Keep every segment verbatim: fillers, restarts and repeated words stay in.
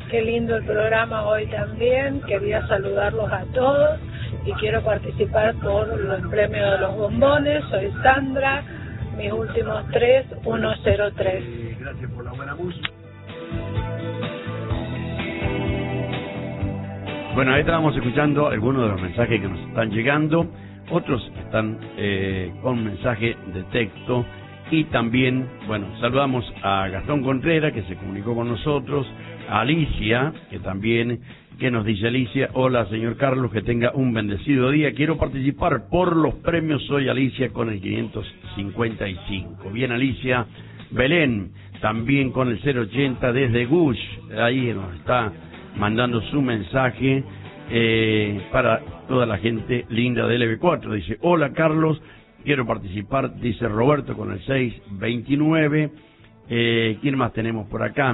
qué lindo el programa hoy también. Quería saludarlos a todos y quiero participar por el premio de los bombones. Soy Sandra, mis últimos tres, uno cero tres. Eh, gracias por la buena música. Bueno, ahí estábamos escuchando algunos de los mensajes que nos están llegando. Otros están eh, con mensaje de texto. Y también, bueno, saludamos a Gastón Contreras, que se comunicó con nosotros, a Alicia, que también, que nos dice Alicia: hola, señor Carlos, que tenga un bendecido día. Quiero participar por los premios. Soy Alicia con el quinientos cincuenta y cinco. Bien, Alicia. Belén, también con el cero ochenta desde Gush. Ahí nos está mandando su mensaje eh, para toda la gente linda del L B cuatro. Dice: hola, Carlos. Quiero participar, dice Roberto, con el seis veintinueve. Eh, ¿Quién más tenemos por acá?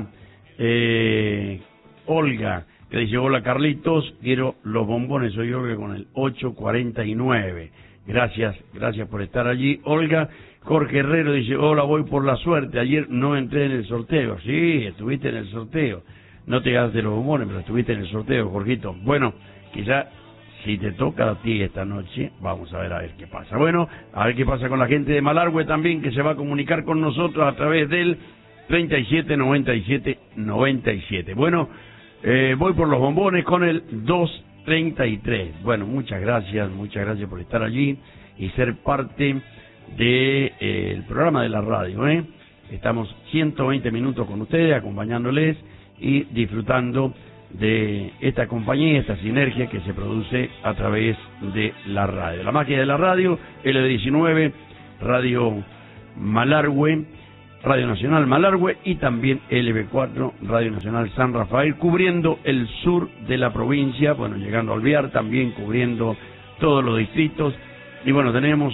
Eh, Olga, que dice: hola, Carlitos, quiero los bombones. Soy Olga con el ocho cuarenta y nueve. Gracias, gracias por estar allí, Olga. Jorge Herrero dice: hola, voy por la suerte. Ayer no entré en el sorteo. Sí, estuviste en el sorteo. No te ganaste los bombones, pero estuviste en el sorteo, Jorgito. Bueno, quizá... si te toca a ti esta noche, vamos a ver a ver qué pasa. Bueno, a ver qué pasa con la gente de Malargüe también, que se va a comunicar con nosotros a través del treinta y siete noventa y siete noventa y siete. Bueno, eh, voy por los bombones con el dos treinta y tres. Bueno, muchas gracias, muchas gracias por estar allí y ser parte del eh, programa de la radio, ¿eh? Estamos ciento veinte minutos con ustedes, acompañándoles y disfrutando de esta compañía, esta sinergia que se produce a través de la radio. La magia de la radio, L diecinueve, Radio Malargüe, Radio Nacional Malargüe, y también L B cuatro, Radio Nacional San Rafael, cubriendo el sur de la provincia, bueno, llegando a Alvear, también cubriendo todos los distritos. Y bueno, tenemos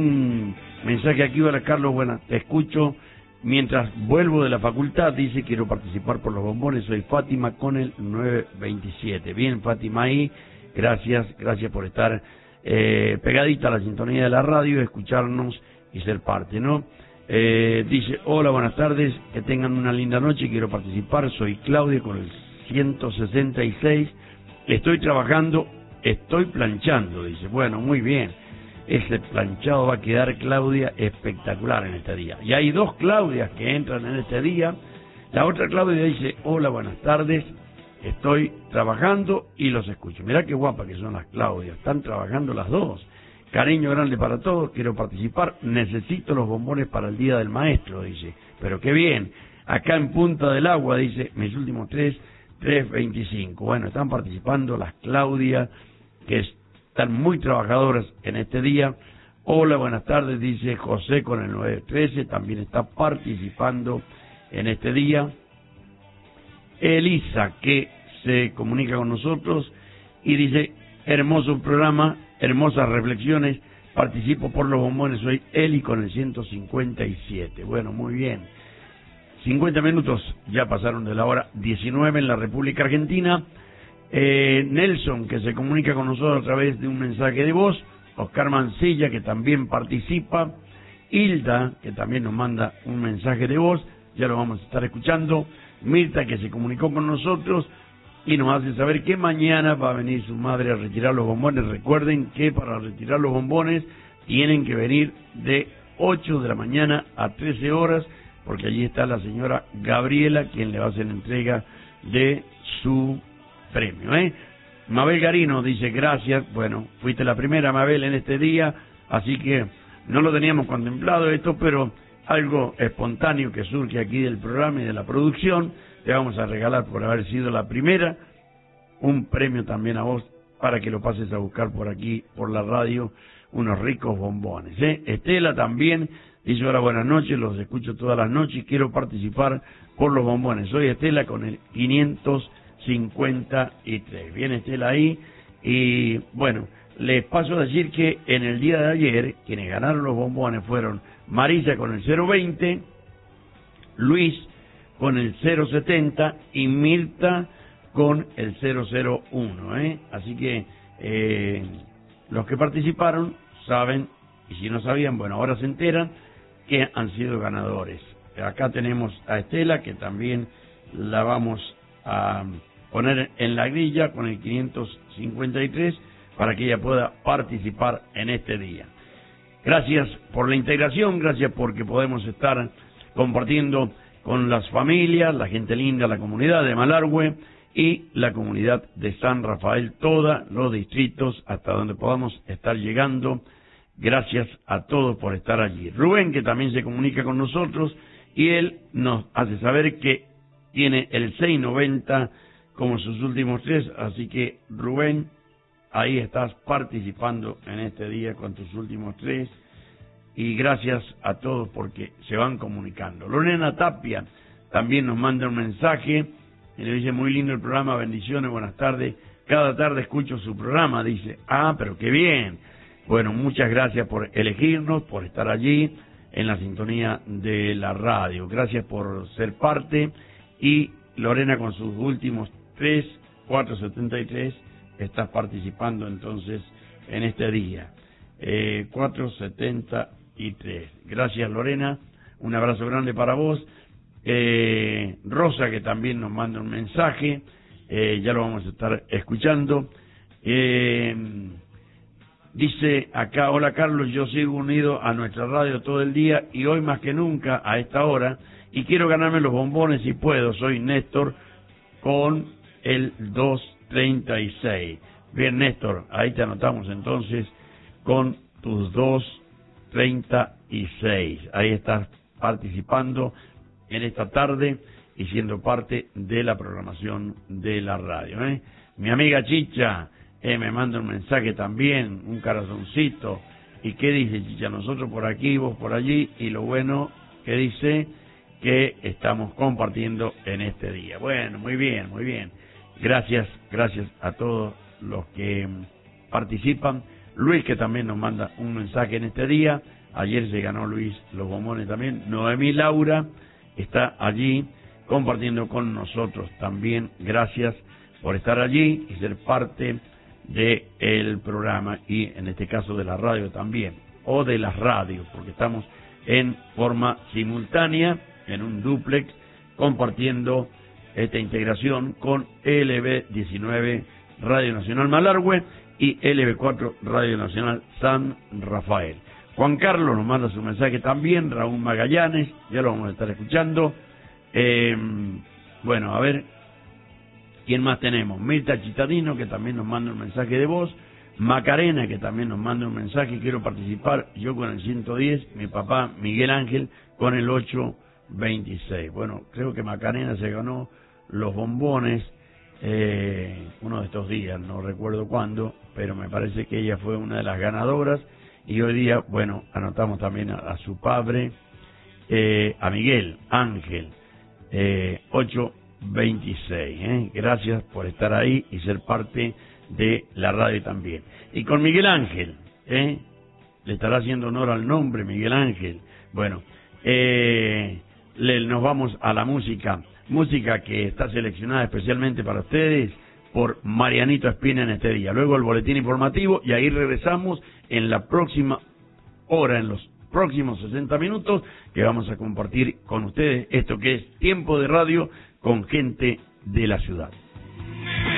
un mensaje aquí. Hola, Carlos, bueno, te escucho mientras vuelvo de la facultad. Dice: quiero participar por los bombones. Soy Fátima con el nueve veintisiete. Bien, Fátima, ahí, gracias, gracias por estar eh, pegadita a la sintonía de la radio, escucharnos y ser parte, ¿no? Eh, dice: hola, buenas tardes, que tengan una linda noche, quiero participar. Soy Claudia con el ciento sesenta y seis. Estoy trabajando, estoy planchando. Dice: bueno, muy bien. Ese planchado va a quedar, Claudia, espectacular en este día. Y hay dos Claudias que entran en este día. La otra Claudia dice: hola, buenas tardes, estoy trabajando y los escucho. Mirá qué guapa que son las Claudias, están trabajando las dos. Cariño grande para todos, quiero participar, necesito los bombones para el Día del Maestro, dice. Pero qué bien, acá en Punta del Agua, dice, mis últimos tres, tres veinticinco. Bueno, están participando las Claudias, que es... están muy trabajadoras en este día. Hola, buenas tardes, dice José con el nueve trece, también está participando en este día. Elisa, que se comunica con nosotros y dice: hermoso programa, hermosas reflexiones, participo por los bombones, soy Eli con el ciento cincuenta y siete. Bueno, muy bien. cincuenta minutos ya pasaron de la hora diecinueve en la República Argentina. Eh, Nelson, que se comunica con nosotros a través de un mensaje de voz. Oscar Mancilla, que también participa. Hilda, que también nos manda un mensaje de voz, ya lo vamos a estar escuchando. Mirta, que se comunicó con nosotros y nos hace saber que mañana va a venir su madre a retirar los bombones. Recuerden que para retirar los bombones tienen que venir de ocho de la mañana a trece horas, porque allí está la señora Gabriela, quien le va a hacer entrega de su premio, ¿eh? Mabel Garino dice: gracias. Bueno, fuiste la primera, Mabel, en este día, así que no lo teníamos contemplado esto, pero algo espontáneo que surge aquí del programa y de la producción. Te vamos a regalar, por haber sido la primera, un premio también a vos, para que lo pases a buscar por aquí, por la radio, unos ricos bombones, ¿eh? Estela también dice: hola, buenas noches, los escucho todas las noches y quiero participar por los bombones. Soy Estela con el quinientos cincuenta y tres. Viene Estela ahí. Y bueno, les paso a decir que en el día de ayer quienes ganaron los bombones fueron Marisa con el cero veinte, Luis con el cero setenta y Mirta con el cero cero uno, ¿eh? Así que eh, los que participaron saben, y si no sabían, bueno, ahora se enteran que han sido ganadores. Acá tenemos a Estela, que también la vamos a poner en la grilla con el quinientos cincuenta y tres para que ella pueda participar en este día. Gracias por la integración, gracias porque podemos estar compartiendo con las familias, la gente linda, la comunidad de Malargüe y la comunidad de San Rafael, todos los distritos hasta donde podamos estar llegando. Gracias a todos por estar allí. Rubén, que también se comunica con nosotros, y él nos hace saber que tiene el seiscientos noventa como sus últimos tres, así que Rubén, ahí estás participando en este día con tus últimos tres, y gracias a todos porque se van comunicando. Lorena Tapia también nos manda un mensaje, y le dice, muy lindo el programa, bendiciones, buenas tardes, cada tarde escucho su programa, dice, ah, pero qué bien. Bueno, muchas gracias por elegirnos, por estar allí en la sintonía de la radio. Gracias por ser parte. Y Lorena, con sus últimos tres, cuatrocientos setenta y tres, está participando entonces en este día. Eh, cuatrocientos setenta y tres. Gracias, Lorena. Un abrazo grande para vos. Eh, Rosa, que también nos manda un mensaje. Eh, ya lo vamos a estar escuchando. Eh, Dice acá, hola Carlos, yo sigo unido a nuestra radio todo el día y hoy más que nunca a esta hora y quiero ganarme los bombones si puedo. Soy Néstor con el doscientos treinta y seis. Bien, Néstor, ahí te anotamos entonces con tus doscientos treinta y seis. Ahí estás participando en esta tarde y siendo parte de la programación de la radio, ¿eh? Mi amiga Chicha, Eh, me manda un mensaje también, un corazoncito. ¿Y qué dice, Chicha? Nosotros por aquí, vos por allí, y lo bueno que dice que estamos compartiendo en este día. Bueno, muy bien, muy bien. Gracias, gracias a todos los que participan. Luis, que también nos manda un mensaje en este día. Ayer se ganó Luis los bombones también. Noemí Laura está allí compartiendo con nosotros también. Gracias por estar allí y ser parte de el programa y en este caso de la radio también, o de las radios, porque estamos en forma simultánea, en un dúplex, compartiendo esta integración con L B diecinueve Radio Nacional Malargüe y L B cuatro Radio Nacional San Rafael. Juan Carlos nos manda su mensaje también, Raúl Magallanes, ya lo vamos a estar escuchando. Eh, bueno, a ver, ¿quién más tenemos? Mirta Chitadino, que también nos manda un mensaje de voz. Macarena, que también nos manda un mensaje, quiero participar, yo con el ciento diez, mi papá Miguel Ángel con el ochocientos veintiséis. Bueno, creo que Macarena se ganó los bombones eh, uno de estos días, no recuerdo cuándo, pero me parece que ella fue una de las ganadoras, y hoy día, bueno, anotamos también a, a su padre, eh, a Miguel Ángel, eh, ochocientos veintiséis. ¿eh? Gracias por estar ahí y ser parte de la radio también. Y con Miguel Ángel, ¿eh? le estará haciendo honor al nombre, Miguel Ángel. Bueno, eh, le, nos vamos a la música, música que está seleccionada especialmente para ustedes por Marianito Espina en este día. Luego el boletín informativo y ahí regresamos en la próxima hora, en los próximos sesenta minutos, que vamos a compartir con ustedes esto que es Tiempo de Radio con gente de la ciudad.